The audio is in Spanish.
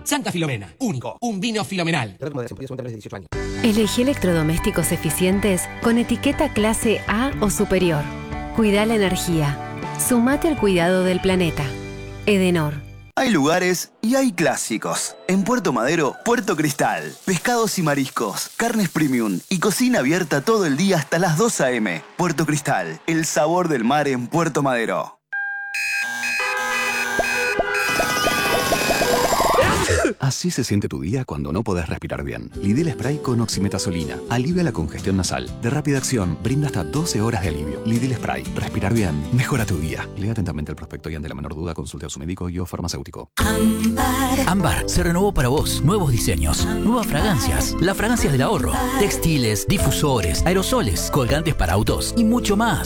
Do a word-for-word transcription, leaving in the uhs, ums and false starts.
Santa Filomena, único, un vino filomenal. Elegí electrodomésticos eficientes con etiqueta clase A o superior. Cuida la energía. Sumate al cuidado del planeta. Edenor. Hay lugares y hay clásicos. En Puerto Madero, Puerto Cristal. Pescados y mariscos, carnes premium y cocina abierta todo el día hasta las dos a eme Puerto Cristal, el sabor del mar en Puerto Madero. Así se siente tu día cuando no podés respirar bien. Lidl Spray con oximetazolina. Alivia la congestión nasal. De rápida acción, brinda hasta doce horas de alivio. Lidl Spray. Respirar bien. Mejora tu día. Lea atentamente el prospecto y ante la menor duda consulte a su médico y o farmacéutico. Ámbar. Ámbar se renovó para vos. Nuevos diseños. Nuevas fragancias. Las fragancias del ahorro. Textiles, difusores, aerosoles, colgantes para autos y mucho más.